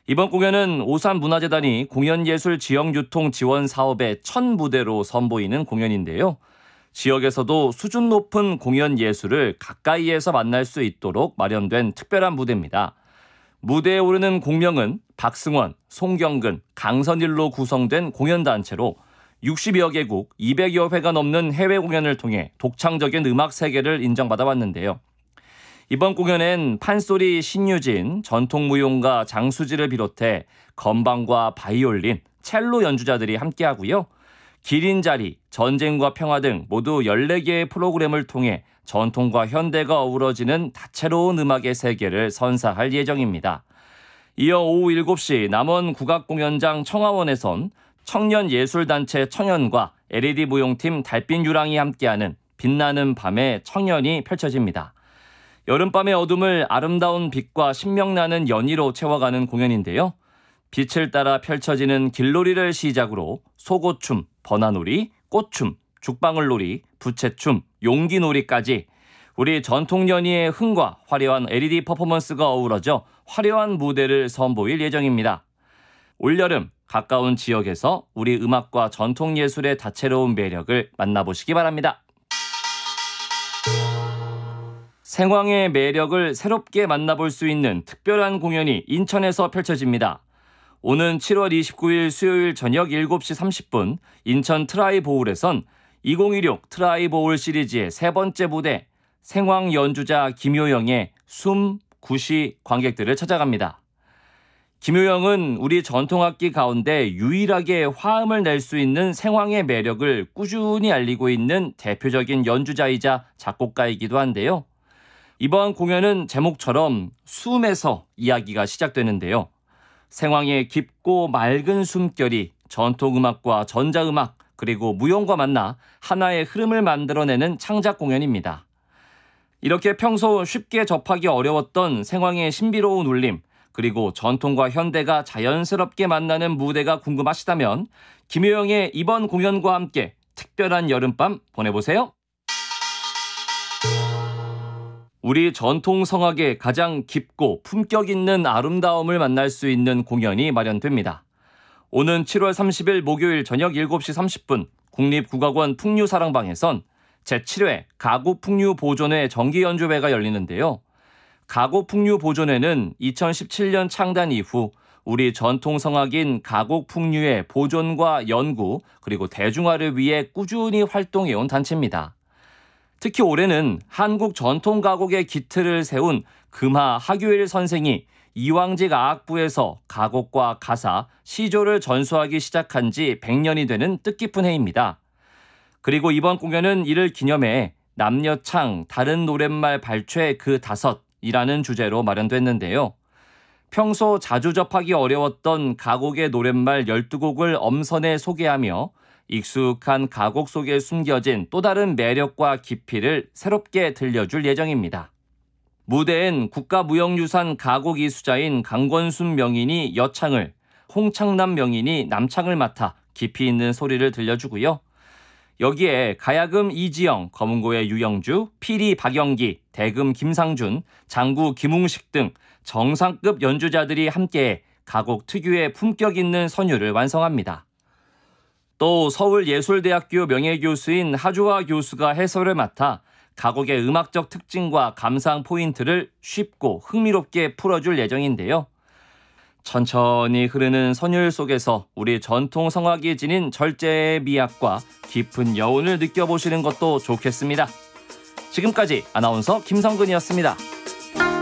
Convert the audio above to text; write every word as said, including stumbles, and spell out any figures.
이번 공연은 오산문화재단이 공연예술 지역유통 지원 사업의 첫 무대로 선보이는 공연인데요. 지역에서도 수준 높은 공연 예술을 가까이에서 만날 수 있도록 마련된 특별한 무대입니다. 무대에 오르는 공명은 박승원, 송경근, 강선일로 구성된 공연단체로 육십여 개국 이백여 회가 넘는 해외 공연을 통해 독창적인 음악 세계를 인정받아 왔는데요. 이번 공연엔 판소리 신유진, 전통무용가 장수지를 비롯해 건반과 바이올린, 첼로 연주자들이 함께하고요. 기린자리, 전쟁과 평화 등 모두 열네 개의 프로그램을 통해 전통과 현대가 어우러지는 다채로운 음악의 세계를 선사할 예정입니다. 이어 오후 일곱 시 남원 국악공연장 청하원에선 청년예술단체 청년과 엘이디 무용팀 달빛 유랑이 함께하는 빛나는 밤의 청년이 펼쳐집니다. 여름밤의 어둠을 아름다운 빛과 신명나는 연희로 채워가는 공연인데요. 빛을 따라 펼쳐지는 길놀이를 시작으로 속옷춤, 버나놀이, 꽃춤, 죽방울놀이, 부채춤, 용기놀이까지 우리 전통 연희의 흥과 화려한 엘이디 퍼포먼스가 어우러져 화려한 무대를 선보일 예정입니다. 올여름 가까운 지역에서 우리 음악과 전통 예술의 다채로운 매력을 만나보시기 바랍니다. 생황의 매력을 새롭게 만나볼 수 있는 특별한 공연이 인천에서 펼쳐집니다. 오는 칠월 이십구일 수요일 저녁 일곱 시 삼십 분 인천 트라이보울에선 이천십육 트라이보울 시리즈의 세 번째 무대 생황 연주자 김효영의 숨, 구시 관객들을 찾아갑니다. 김효영은 우리 전통악기 가운데 유일하게 화음을 낼 수 있는 생황의 매력을 꾸준히 알리고 있는 대표적인 연주자이자 작곡가이기도 한데요. 이번 공연은 제목처럼 숨에서 이야기가 시작되는데요. 생황의 깊고 맑은 숨결이 전통음악과 전자음악 그리고 무용과 만나 하나의 흐름을 만들어내는 창작 공연입니다. 이렇게 평소 쉽게 접하기 어려웠던 생황의 신비로운 울림 그리고 전통과 현대가 자연스럽게 만나는 무대가 궁금하시다면 김효영의 이번 공연과 함께 특별한 여름밤 보내보세요. 우리 전통 성악의 가장 깊고 품격 있는 아름다움을 만날 수 있는 공연이 마련됩니다. 오는 칠월 삼십일 목요일 저녁 일곱 시 삼십 분 국립국악원 풍류사랑방에선 제칠 회 가곡풍류 보존회 정기연주회가 열리는데요. 가곡풍류 보존회는 이천십칠 년 창단 이후 우리 전통 성악인 가곡풍류의 보존과 연구 그리고 대중화를 위해 꾸준히 활동해온 단체입니다. 특히 올해는 한국 전통 가곡의 기틀을 세운 금하 하규일 선생이 이왕직 아학부에서 가곡과 가사, 시조를 전수하기 시작한 지 백 년이 되는 뜻깊은 해입니다. 그리고 이번 공연은 이를 기념해 남녀창 다른 노랫말 발췌 그 다섯이라는 주제로 마련됐는데요. 평소 자주 접하기 어려웠던 가곡의 노랫말 열두 곡을 엄선해 소개하며 익숙한 가곡 속에 숨겨진 또 다른 매력과 깊이를 새롭게 들려줄 예정입니다. 무대엔 국가무형유산 가곡 이수자인 강권순 명인이 여창을, 홍창남 명인이 남창을 맡아 깊이 있는 소리를 들려주고요. 여기에 가야금 이지영, 검은고의 유영주, 피리 박영기, 대금 김상준, 장구 김웅식 등 정상급 연주자들이 함께 가곡 특유의 품격 있는 선율을 완성합니다. 또 서울예술대학교 명예교수인 하주화 교수가 해설을 맡아 가곡의 음악적 특징과 감상 포인트를 쉽고 흥미롭게 풀어줄 예정인데요. 천천히 흐르는 선율 속에서 우리 전통 성악이 지닌 절제의 미학과 깊은 여운을 느껴보시는 것도 좋겠습니다. 지금까지 아나운서 김성근이었습니다.